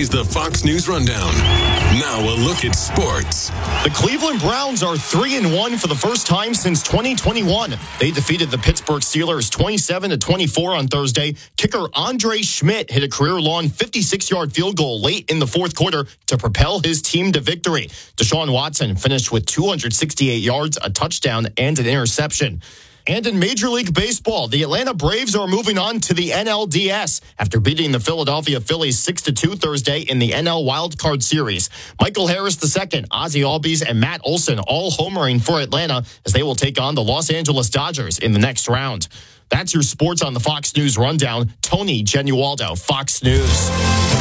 is the Fox News Rundown. Now a look at sports. The Cleveland Browns are 3-1 for the first time since 2021. They defeated the Pittsburgh Steelers 27-24 on Thursday. Kicker Andre Schmidt hit a career-long 56-yard field goal late in the fourth quarter to propel his team to victory. Deshaun Watson finished with 268 yards, a touchdown, and an interception. And in Major League Baseball, the Atlanta Braves are moving on to the NLDS after beating the Philadelphia Phillies 6-2 Thursday in the NL Wild Card Series. Michael Harris II, Ozzie Albies, and Matt Olson all homering for Atlanta as they will take on the Los Angeles Dodgers in the next round. That's your sports on the Fox News Rundown. Tony Genualdo, Fox News.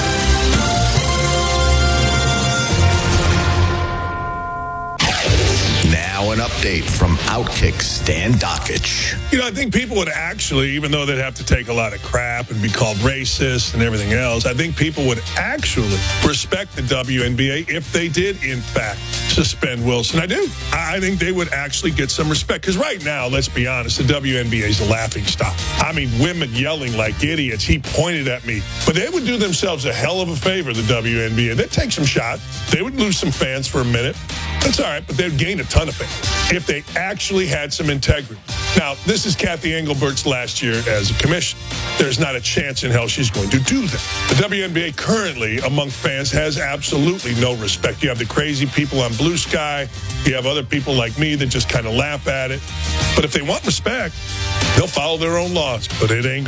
Now an update from Outkick Stan Dockich. I think people would actually, even though they'd have to take a lot of crap and be called racist and everything else, I think people would actually respect the WNBA if they did, in fact, suspend Wilson. I do. I think they would actually get some respect. Because right now, let's be honest, the WNBA is a laughingstock. I mean, women yelling like idiots. He pointed at me. But they would do themselves a hell of a favor, the WNBA. They'd take some shots. They would lose some fans for a minute. That's all right, but they'd gain a ton of fans if they actually had some integrity. Now, this is Kathy Engelbert's last year as a commissioner. There's not a chance in hell she's going to do that. The WNBA currently, among fans, has absolutely no respect. You have the crazy people on Blue Sky. You have other people like me that just kind of laugh at it. But if they want respect, they'll follow their own laws. But it ain't